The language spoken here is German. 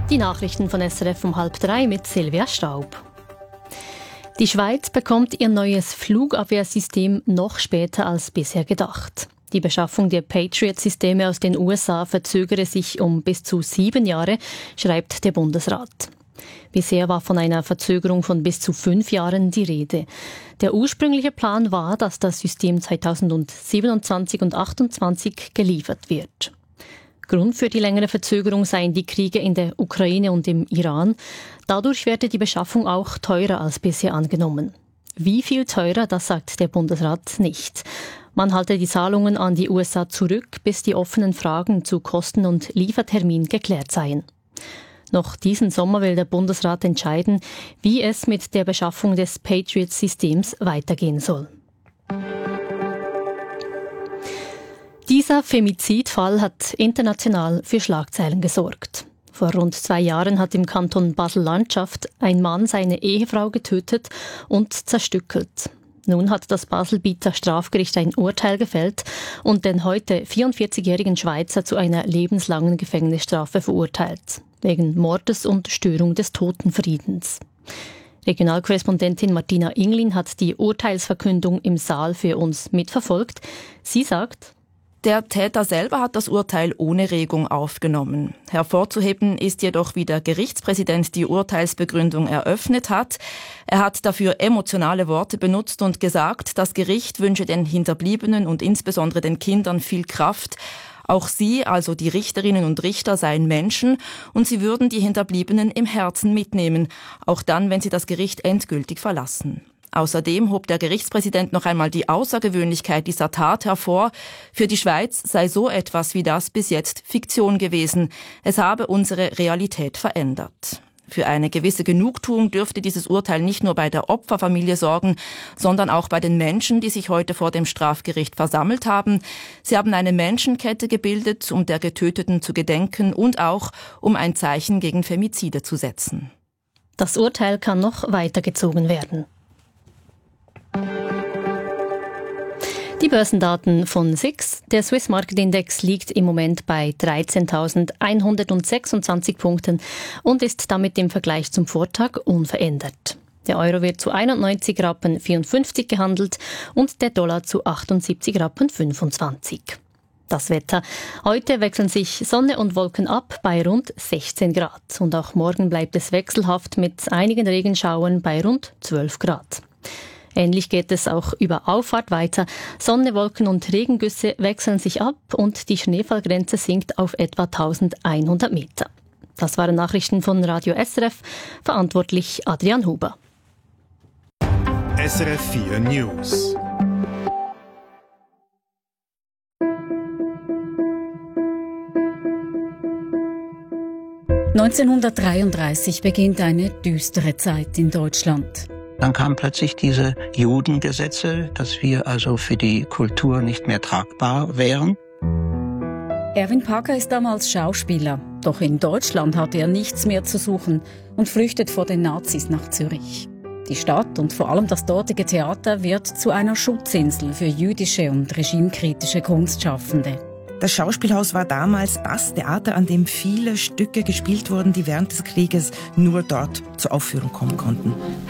Die Nachrichten von SRF um 2:30 mit Silvia Staub. Die Schweiz bekommt ihr neues Flugabwehrsystem noch später als bisher gedacht. Die Beschaffung der Patriot-Systeme aus den USA verzögere sich um bis zu 7 Jahre, schreibt der Bundesrat. Bisher war von einer Verzögerung von bis zu 5 Jahren die Rede. Der ursprüngliche Plan war, dass das System 2027 und 2028 geliefert wird. Grund für die längere Verzögerung seien die Kriege in der Ukraine und im Iran. Dadurch werde die Beschaffung auch teurer als bisher angenommen. Wie viel teurer, das sagt der Bundesrat nicht. Man halte die Zahlungen an die USA zurück, bis die offenen Fragen zu Kosten und Liefertermin geklärt seien. Noch diesen Sommer will der Bundesrat entscheiden, wie es mit der Beschaffung des Patriot-Systems weitergehen soll. Dieser Femizidfall hat international für Schlagzeilen gesorgt. Vor rund 2 Jahren hat im Kanton Basel-Landschaft ein Mann seine Ehefrau getötet und zerstückelt. Nun hat das Baselbieter Strafgericht ein Urteil gefällt und den heute 44-jährigen Schweizer zu einer lebenslangen Gefängnisstrafe verurteilt, wegen Mordes und Störung des Totenfriedens. Regionalkorrespondentin Martina Inglin hat die Urteilsverkündung im Saal für uns mitverfolgt. Sie sagt: Der Täter selber hat das Urteil ohne Regung aufgenommen. Hervorzuheben ist jedoch, wie der Gerichtspräsident die Urteilsbegründung eröffnet hat. Er hat dafür emotionale Worte benutzt und gesagt, das Gericht wünsche den Hinterbliebenen und insbesondere den Kindern viel Kraft. Auch sie, also die Richterinnen und Richter, seien Menschen und sie würden die Hinterbliebenen im Herzen mitnehmen, auch dann, wenn sie das Gericht endgültig verlassen. Außerdem hob der Gerichtspräsident noch einmal die Außergewöhnlichkeit dieser Tat hervor. Für die Schweiz sei so etwas wie das bis jetzt Fiktion gewesen. Es habe unsere Realität verändert. Für eine gewisse Genugtuung dürfte dieses Urteil nicht nur bei der Opferfamilie sorgen, sondern auch bei den Menschen, die sich heute vor dem Strafgericht versammelt haben. Sie haben eine Menschenkette gebildet, um der Getöteten zu gedenken und auch, um ein Zeichen gegen Femizide zu setzen. Das Urteil kann noch weitergezogen werden. Die Börsendaten von SIX. Der Swiss Market Index liegt im Moment bei 13.126 Punkten und ist damit im Vergleich zum Vortag unverändert. Der Euro wird zu 91,54 Rappen gehandelt und der Dollar zu 78,25 Rappen. Das Wetter. Heute wechseln sich Sonne und Wolken ab bei rund 16 Grad. Und auch morgen bleibt es wechselhaft mit einigen Regenschauern bei rund 12 Grad. Ähnlich geht es auch über Auffahrt weiter. Sonne, Wolken und Regengüsse wechseln sich ab und die Schneefallgrenze sinkt auf etwa 1100 Meter. Das waren Nachrichten von Radio SRF, verantwortlich Adrian Huber. SRF 4 News. (1933) beginnt eine düstere Zeit in Deutschland. Dann kamen plötzlich diese Judengesetze, dass wir also für die Kultur nicht mehr tragbar wären. Erwin Packer ist damals Schauspieler. Doch in Deutschland hat er nichts mehr zu suchen und flüchtet vor den Nazis nach Zürich. Die Stadt und vor allem das dortige Theater wird zu einer Schutzinsel für jüdische und regimekritische Kunstschaffende. Das Schauspielhaus war damals das Theater, an dem viele Stücke gespielt wurden, die während des Krieges nur dort zur Aufführung kommen konnten.